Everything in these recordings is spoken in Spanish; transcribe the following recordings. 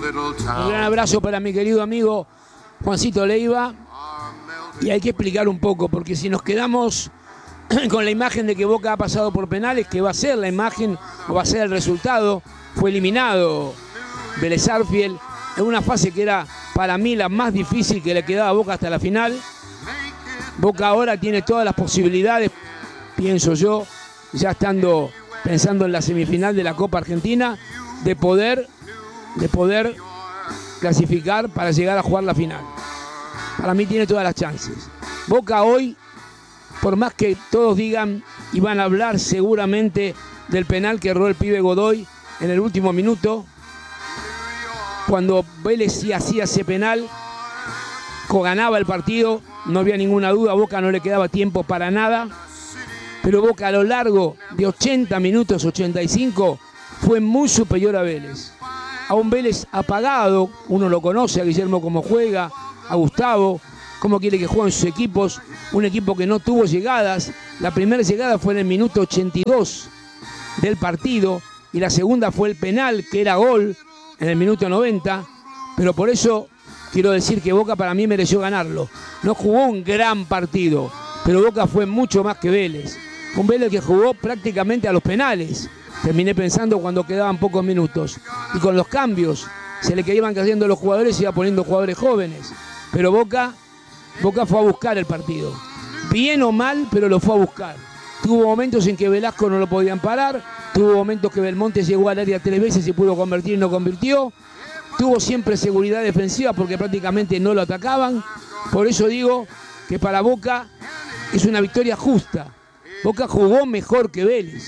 Un gran abrazo para mi querido amigo Juancito Leiva. Y hay que explicar un poco, porque si nos quedamos con la imagen de que Boca ha pasado por penales, que va a ser la imagen o va a ser el resultado, fue eliminado Vélez Sarsfield en una fase que era para mí la más difícil que le quedaba a Boca hasta la final. Boca ahora tiene todas las posibilidades, pienso yo, ya pensando en la semifinal de la Copa Argentina, de poder clasificar para llegar a jugar la final. Para mí tiene todas las chances. Boca hoy, por más que todos digan y van a hablar seguramente del penal que erró el pibe Godoy en el último minuto, cuando Vélez sí hacía ese penal, ganaba el partido, no había ninguna duda, a Boca no le quedaba tiempo para nada, pero Boca a lo largo de 80 minutos, 85, fue muy superior a Vélez. A un Vélez apagado, uno lo conoce, a Guillermo cómo juega, a Gustavo, cómo quiere que jueguen sus equipos, un equipo que no tuvo llegadas. La primera llegada fue en el minuto 82 del partido y la segunda fue el penal, que era gol, en el minuto 90, pero por eso quiero decir que Boca para mí mereció ganarlo. No jugó un gran partido, pero Boca fue mucho más que Vélez. Un Vélez que jugó prácticamente a los penales. Terminé pensando cuando quedaban pocos minutos. Y con los cambios, se le iban cayendo los jugadores y iba poniendo jugadores jóvenes. Pero Boca fue a buscar el partido. Bien o mal, pero lo fue a buscar. Tuvo momentos en que Velasco no lo podían parar. Tuvo momentos que Belmonte llegó al área 3 veces y pudo convertir y no convirtió. Tuvo siempre seguridad defensiva porque prácticamente no lo atacaban. Por eso digo que para Boca es una victoria justa. Boca jugó mejor que Vélez.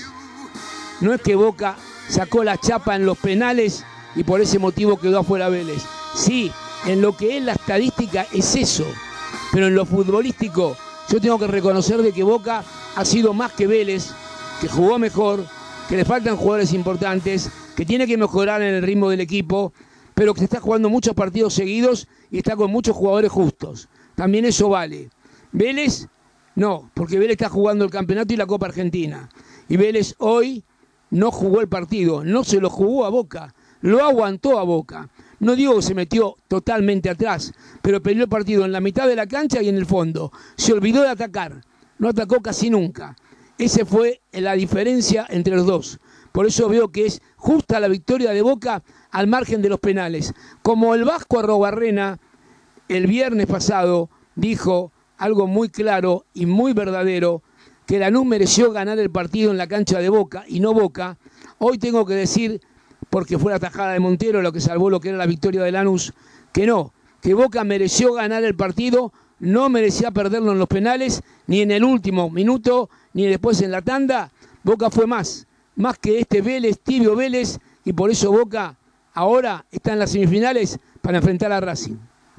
No es que Boca sacó la chapa en los penales y por ese motivo quedó afuera Vélez. Sí, en lo que es la estadística es eso. Pero en lo futbolístico yo tengo que reconocer de que Boca ha sido más que Vélez, que jugó mejor, que le faltan jugadores importantes, que tiene que mejorar en el ritmo del equipo, pero que se está jugando muchos partidos seguidos y está con muchos jugadores justos. También eso vale. Vélez, no, porque Vélez está jugando el campeonato y la Copa Argentina. Y Vélez hoy no jugó el partido, no se lo jugó a Boca, lo aguantó a Boca. No digo que se metió totalmente atrás, pero peleó el partido en la mitad de la cancha y en el fondo. Se olvidó de atacar, no atacó casi nunca. Esa fue la diferencia entre los dos. Por eso veo que es justa la victoria de Boca al margen de los penales. Como el Vasco Arrobarrena el viernes pasado dijo algo muy claro y muy verdadero, que Lanús mereció ganar el partido en la cancha de Boca y no Boca. Hoy tengo que decir, porque fue la tajada de Montero lo que salvó lo que era la victoria de Lanús, que no, que Boca mereció ganar el partido, no merecía perderlo en los penales, ni en el último minuto, ni después en la tanda. Boca fue más que este Vélez, tibio Vélez, y por eso Boca ahora está en las semifinales para enfrentar a Racing.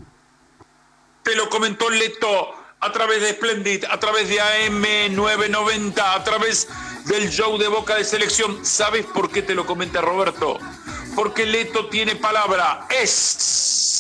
Te lo comentó Leto a través de Splendid, a través de AM990, a través del show de Boca de Selección. ¿Sabes por qué te lo comenta Roberto? Porque Leto tiene palabra. Es